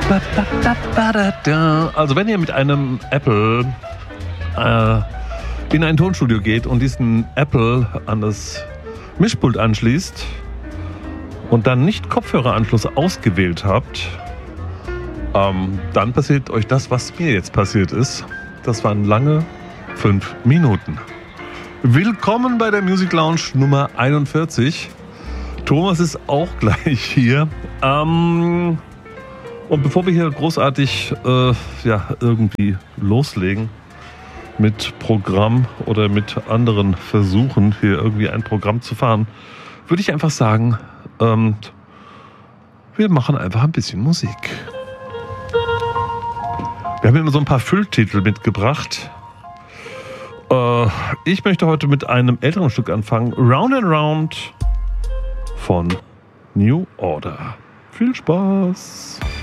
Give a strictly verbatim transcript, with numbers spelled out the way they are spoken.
Also wenn ihr mit einem Apple äh, in ein Tonstudio geht und diesen Apple an das Mischpult anschließt und dann nicht Kopfhöreranschluss ausgewählt habt, ähm, dann passiert euch das, was mir jetzt passiert ist. Das waren lange fünf Minuten. Willkommen bei der Music Lounge Nummer einundvierzig. Thomas ist auch gleich hier. Ähm, und bevor wir hier großartig äh, ja, irgendwie loslegen mit Programm oder mit anderen Versuchen, hier irgendwie ein Programm zu fahren, würde ich einfach sagen, ähm, wir machen einfach ein bisschen Musik. Wir haben immer so ein paar Fülltitel mitgebracht. Äh, ich möchte heute mit einem älteren Stück anfangen. Round and Round von New Order. Viel Spaß!